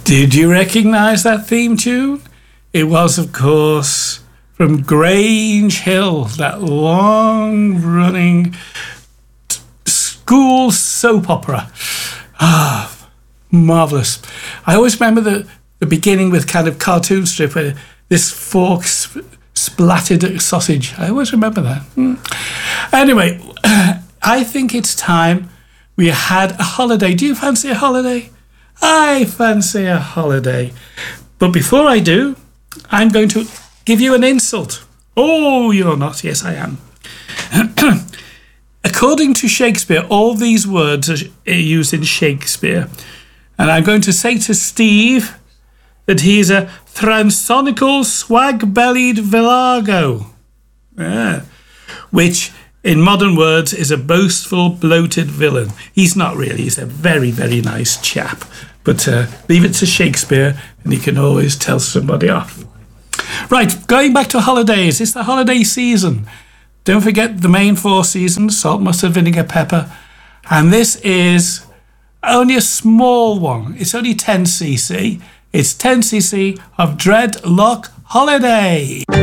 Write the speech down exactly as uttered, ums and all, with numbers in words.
Did you recognise that theme tune? It was, of course, from Grange Hill, that long-running t- school soap opera. Ah, marvellous. I always remember the, the beginning with kind of cartoon strip where this fork sp- splattered sausage. I always remember that. Mm. Anyway, I think it's time we had a holiday. Do you fancy a holiday? I fancy a holiday. But before I do, I'm going to give you an insult. Oh, you're not. Yes, I am. According to Shakespeare, all these words are used in Shakespeare. And I'm going to say to Steve that he's a transonical, swag-bellied villago. Yeah. Which, in modern words, is a boastful, bloated villain. He's not really. He's a very, very nice chap. But uh, leave it to Shakespeare and he can always tell somebody off. Right, going back to holidays. It's the holiday season. Don't forget the main four seasons: salt, mustard, vinegar, pepper. And this is only a small one. It's only ten c c. It's ten c c of Dreadlock Holiday.